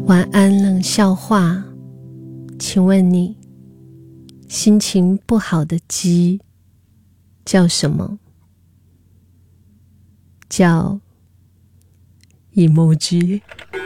晚安冷笑话，请问你心情不好的鸡叫什么？叫 emoji。